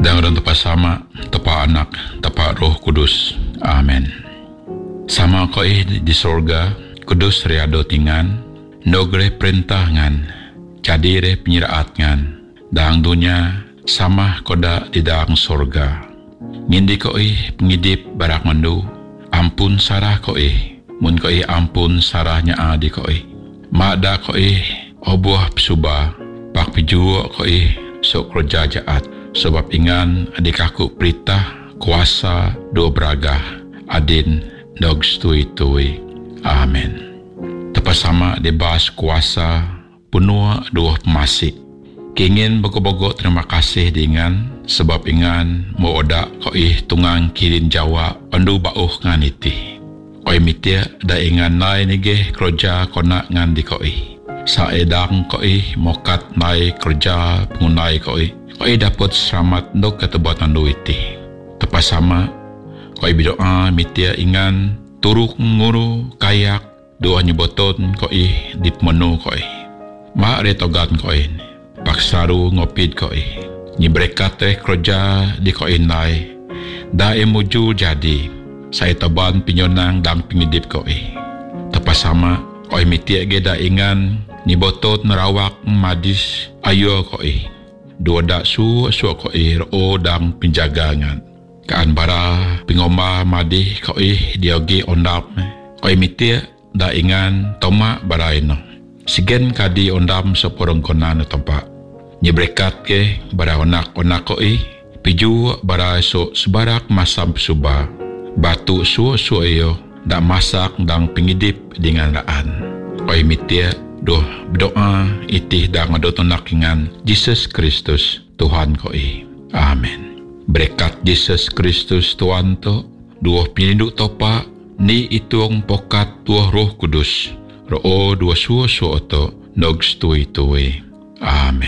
Dan ron tepa sama, tepa anak, tepa roh kudus. Amen. Sama ko di sorga, kudus riado tingan, nogre perintah ngan, jadi re penyiraat ngan, dang dunia sama koda di daang sorga. Ngindi ko pengidip barak mandu, ampun sarah ko mun ko ampun sarahnya adi ko Mada ko obuah psuba, pak pijuo ko sok kerja jaat, sebab ingan adik aku perintah kuasa do bragah adin dog stui-tui. Amen. Tepasama dibahas kuasa punua dua pemasik. Kingin bogo-bogo terima kasih dengan sebab ingan mo oda ko tungang kirin Jawa andu bauh ngan iti. Oi mitia da ingan nai nige kerja kona ngan di ko Sa edang ko mokat nai kerja pengunai ko dapat selamat dok ketebat andu iti. Tepasama ko bidoa mitia ingan turuk nguru kayak doa nyoboton ko di menu ko Ma retogan ko paksaru ngopid ko nyibrekat kerja di ko nai da muju jadi saya taban pinyonang dang pingidip ko Tepasama ko mitia geda ingan nibotot nerawak madis ayo ko dua dak su ko ro dang penjagangan kaan bara pingoma madi ko diogi ondap ko mitia da ingan toma baraino sigen kadi ondam soporong konan tempat nyebrekat ke bara onak ko piju bara so sebarak masam suba batu su yo da masak dang pengidip dengan raan ko mitia doh berdoa itih dang adotonak dengan Jesus Kristus Tuhan ko Amen. Berkat Yesus Kristus Tuhan to dua pininduk topa ni itong pokat tuah roh kudus. Roh dua suo to nog stui. Amen.